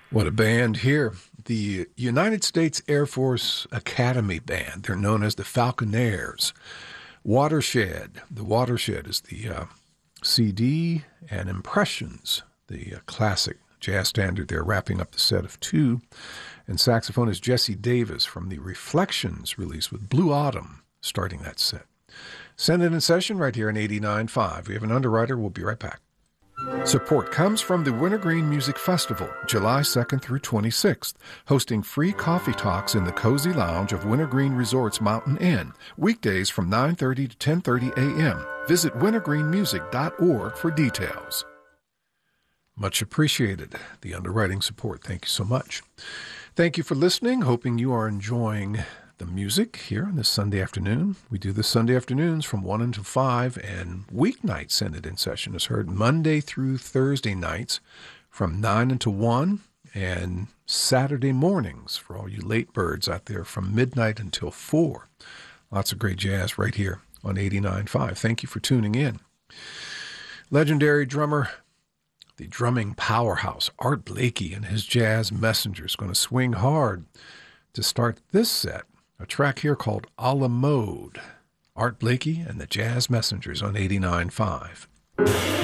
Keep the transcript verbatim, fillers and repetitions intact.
What a band here. The United States Air Force Academy Band. They're known as the Falconeers. Watershed. The Watershed is the uh, C D, and Impressions, the uh, classic jazz standard. They're wrapping up the set of two. And saxophone is Jesse Davis from the Reflections release with Blue Autumn starting that set. Send it in session right here on eighty-nine point five. We have an underwriter. We'll be right back. Support comes from the Wintergreen Music Festival, July second through twenty-sixth, hosting free coffee talks in the cozy lounge of Wintergreen Resort's Mountain Inn, weekdays from nine thirty to ten thirty a.m. Visit wintergreen music dot org for details. Much appreciated, the underwriting support. Thank you so much. Thank you for listening. Hoping you are enjoying the music here on this Sunday afternoon. We do this Sunday afternoons from one until five, and weeknight Send It In session is heard Monday through Thursday nights from nine until one, and Saturday mornings for all you late birds out there from midnight until four. Lots of great jazz right here on eighty-nine point five. Thank you for tuning in. Legendary drummer, the drumming powerhouse, Art Blakey and his Jazz Messengers, going to swing hard to start this set. A track here called A La Mode. Art Blakey and the Jazz Messengers on eighty-nine point five.